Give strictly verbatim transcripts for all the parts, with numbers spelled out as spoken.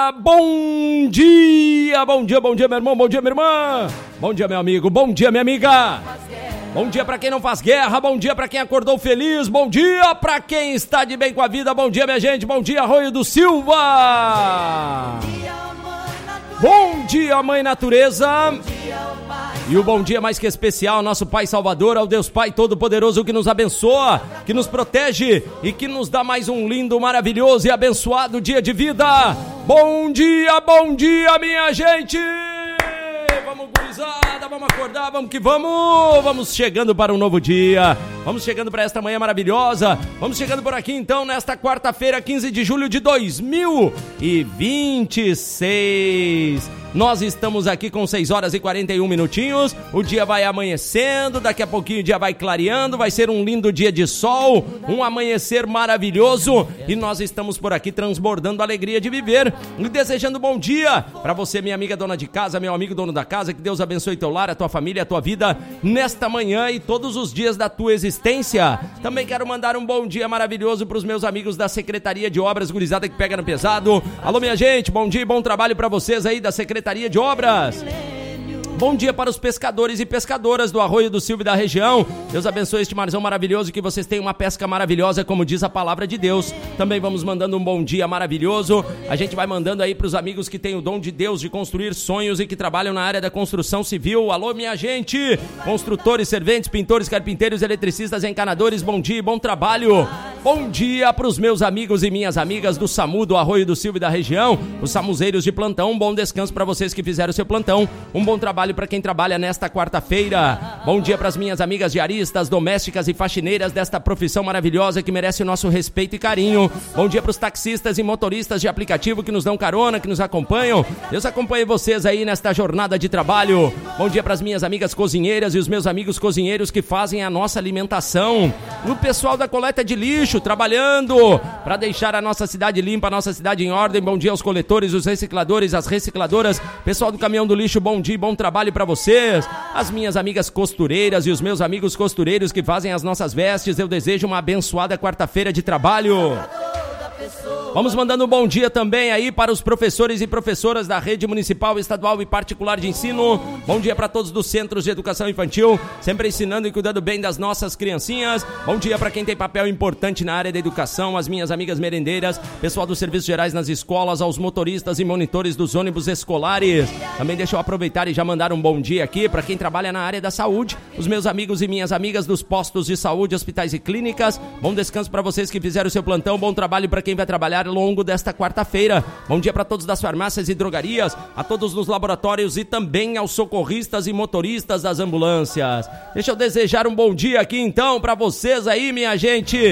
Bom dia, bom dia, bom dia, meu irmão, bom dia, minha irmã. Bom dia, meu amigo, bom dia, minha amiga. Bom dia pra quem não faz guerra, bom dia pra quem acordou feliz, bom dia pra quem está de bem com a vida, bom dia, minha gente, bom dia, Arroio do Silva. Bom dia, Mãe Natureza. E o bom dia mais que especial, nosso Pai Salvador, ao Deus Pai Todo-Poderoso que nos abençoa, que nos protege e que nos dá mais um lindo, maravilhoso e abençoado dia de vida. Bom dia, bom dia, minha gente! Vamos, gurizada, vamos acordar, vamos que vamos! Vamos chegando para um novo dia, vamos chegando para esta manhã maravilhosa, vamos chegando por aqui então nesta quarta-feira, quinze de julho de dois mil e vinte e seis. Nós estamos aqui com seis horas e quarenta e um minutinhos, o dia vai amanhecendo, daqui a pouquinho o dia vai clareando, vai ser um lindo dia de sol, um amanhecer maravilhoso e nós estamos por aqui transbordando a alegria de viver e desejando bom dia para você, minha amiga dona de casa, meu amigo dono da casa, que Deus abençoe teu lar, a tua família, a tua vida nesta manhã e todos os dias da tua existência. Também quero mandar um bom dia maravilhoso para os meus amigos da Secretaria de Obras, gurizada que pega no pesado. Alô, minha gente, bom dia e bom trabalho para vocês aí da Secretaria Secretaria de Obras. Bom dia para os pescadores e pescadoras do Arroio do Silva e da região. Deus abençoe este marzão maravilhoso e que vocês tenham uma pesca maravilhosa, como diz a palavra de Deus. Também vamos mandando um bom dia maravilhoso. A gente vai mandando aí para os amigos que têm o dom de Deus de construir sonhos e que trabalham na área da construção civil. Alô, minha gente! Construtores, serventes, pintores, carpinteiros, eletricistas, encanadores, bom dia e bom trabalho. Bom dia para os meus amigos e minhas amigas do SAMU, do Arroio do Silva e da região. Os samuzeiros de plantão, um bom descanso para vocês que fizeram o seu plantão. Um bom trabalho para quem trabalha nesta quarta-feira. Bom dia para as minhas amigas diaristas, domésticas e faxineiras desta profissão maravilhosa que merece o nosso respeito e carinho. Bom dia para os taxistas e motoristas de aplicativo que nos dão carona, que nos acompanham. Deus acompanhe vocês aí nesta jornada de trabalho. Bom dia para as minhas amigas cozinheiras e os meus amigos cozinheiros que fazem a nossa alimentação. O pessoal da coleta de lixo trabalhando para deixar a nossa cidade limpa, a nossa cidade em ordem. Bom dia aos coletores, os recicladores, as recicladoras. Pessoal do caminhão do lixo, bom dia e bom trabalho para vocês. As minhas amigas costureiras e os meus amigos costureiros que fazem as nossas vestes, eu desejo uma abençoada quarta-feira de trabalho. Vamos mandando um bom dia também aí para os professores e professoras da rede municipal, estadual e particular de ensino. Bom dia para todos dos centros de educação infantil, sempre ensinando e cuidando bem das nossas criancinhas. Bom dia para quem tem papel importante na área da educação, as minhas amigas merendeiras, pessoal dos serviços gerais nas escolas, aos motoristas e monitores dos ônibus escolares. Também deixa eu aproveitar e já mandar um bom dia aqui para quem trabalha na área da saúde, os meus amigos e minhas amigas dos postos de saúde, hospitais e clínicas. Bom descanso para vocês que fizeram o seu plantão, bom trabalho para quem vai trabalhar ao longo desta quarta-feira. Bom dia para todos das farmácias e drogarias, a todos nos laboratórios e também aos socorristas e motoristas das ambulâncias. Deixa eu desejar um bom dia aqui então para vocês aí, minha gente,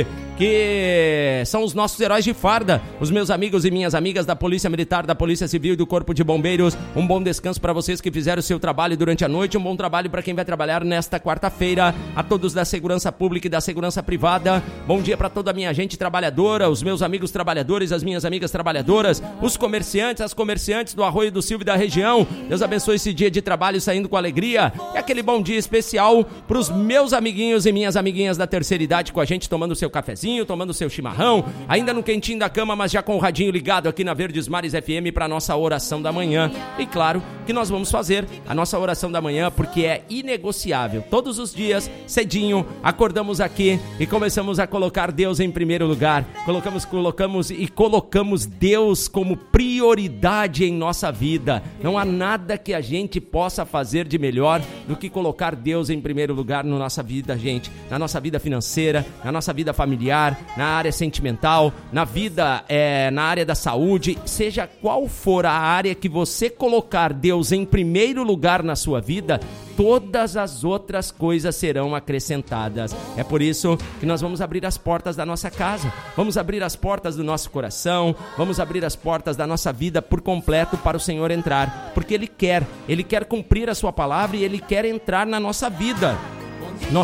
que são os nossos heróis de farda, os meus amigos e minhas amigas da Polícia Militar, da Polícia Civil e do Corpo de Bombeiros. Um bom descanso para vocês que fizeram o seu trabalho durante a noite, um bom trabalho para quem vai trabalhar nesta quarta-feira, a todos da segurança pública e da segurança privada. Bom dia para toda a minha gente trabalhadora, os meus amigos trabalhadores, as minhas amigas trabalhadoras, os comerciantes, as comerciantes do Arroio do Silva e da região. Deus abençoe esse dia de trabalho saindo com alegria, e aquele bom dia especial para os meus amiguinhos e minhas amiguinhas da terceira idade com a gente, tomando o seu cafezinho, tomando seu chimarrão, ainda no quentinho da cama, mas já com o radinho ligado aqui na Verdes Mares F M para nossa oração da manhã. E claro que nós vamos fazer a nossa oração da manhã porque é inegociável. Todos os dias, cedinho, acordamos aqui e começamos a colocar Deus em primeiro lugar. Colocamos, colocamos e colocamos Deus como prioridade em nossa vida. Não há nada que a gente possa fazer de melhor do que colocar Deus em primeiro lugar na nossa vida, gente. Na nossa vida financeira, na nossa vida familiar, na área sentimental, na vida, é, na área da saúde, seja qual for a área que você colocar Deus em primeiro lugar na sua vida, todas as outras coisas serão acrescentadas. É por isso que nós vamos abrir as portas da nossa casa, vamos abrir as portas do nosso coração, vamos abrir as portas da nossa vida por completo para o Senhor entrar, porque Ele quer, Ele quer cumprir a sua palavra e Ele quer entrar na nossa vida.